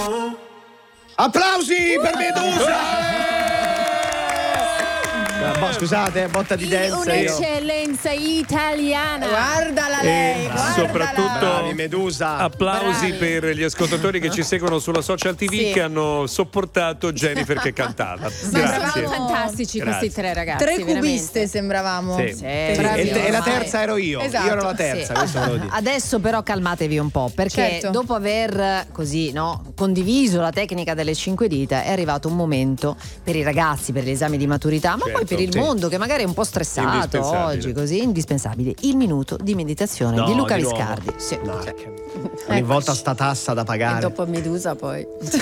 Applausi per Medusa! Scusate, botta di dance. Un'eccellenza italiana. Guardala lei, guardala. Soprattutto bravi, Medusa. Applausi Bravi. per gli ascoltatori che ci seguono sulla social TV Sì. che hanno sopportato Jennifer che cantava. Ma Grazie. sono fantastici Grazie. questi tre ragazzi. Tre veramente. cubiste sembravamo. Sì. Sì, bravi. E la ormai. terza ero io. Esatto, Io ero la terza, sì. questo volevo dire. Adesso però calmatevi un po', perché Certo. dopo aver così condiviso la tecnica delle 5 dita è arrivato un momento per i ragazzi, per gli esami di maturità, ma Certo, poi per il sì. mondo che magari è un po' stressato Indispensabile. oggi, così indispensabile, il minuto di meditazione di Luca nuovo. Viscardi. Sì. No, ogni volta sta tassa da E pagare. dopo Medusa poi.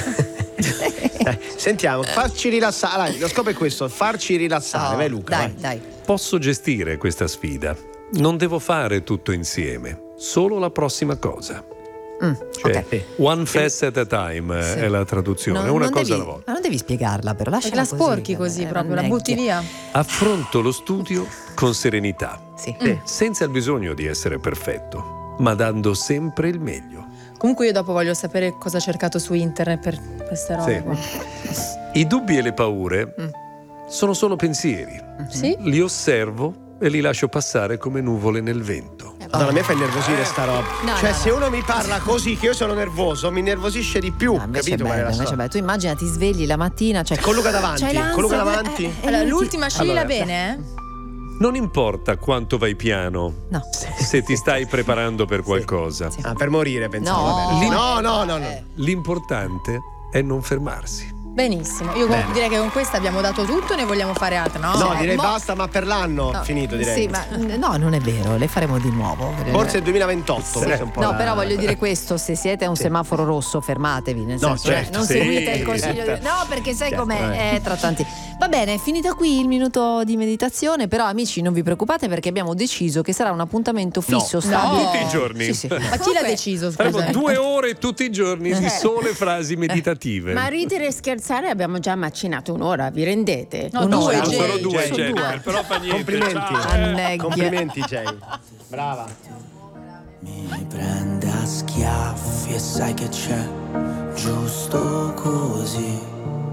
Sentiamo, farci rilassare. Allora, lo scopo è questo, farci rilassare. Oh, Vai Luca. dai, vai. dai. Posso gestire questa sfida. Non devo fare tutto insieme, solo la prossima cosa. Cioè, ok. one fast at a time è la traduzione, Non- una non cosa devi- alla volta. Ma non devi spiegarla, però Perché lasciala la sporchi così non proprio, la è butti che- via. Affronto lo studio con serenità, Sì. senza il bisogno di essere perfetto, ma dando sempre il meglio. Comunque io dopo voglio sapere cosa ha cercato su internet per queste robe. Sì. qua. I dubbi e le paure sono solo pensieri. Sì? Li osservo e li lascio passare come nuvole nel vento. Madonna, a me fa innervosire sta roba. No, Cioè, no, se uno mi parla così, che io sono nervoso, mi innervosisce di più. Ah, invece Capito? è qual è la bello, invece è storia? bello. Tu immagina, ti svegli la mattina, cioè Con Luca davanti, c'hai l'ansia, con Luca davanti. Allora, lui ti- l'ultima scegliela Allora, bene, eh? Non importa quanto vai piano, No. se ti stai preparando per qualcosa. Ah, per morire, pensavo. No. Vabbè. No. L'importante è non fermarsi. Benissimo. Io direi che con questa abbiamo dato tutto e ne vogliamo fare altre, no? No, direi basta, ma per l'anno finito, direi. Sì, ma no, non è vero, le faremo di nuovo. Forse il 2028. questo è un po' No, la- però voglio dire questo, se siete a un semaforo rosso fermatevi, nel No, senso certo, non sì, seguite il consiglio di... No, perché sai Certo, com'è, tra tanti. Va bene, è finita qui il minuto di meditazione, però amici non vi preoccupate perché abbiamo deciso che sarà un appuntamento fisso, stabile. Tutti i giorni. Sì, sì. Ma chi l'ha deciso, Faremo scusa? 2 ore tutti i giorni di sole frasi meditative. Ma ridere e scherzare abbiamo già macinato un'ora, vi rendete? No, Un'ora. due, Sono Jay. 2, Jay. Jennifer, però fa niente. Complimenti. ciao. Annegghia. Complimenti, Jay. Brava. Mi prende a schiaffi e sai che c'è, giusto così.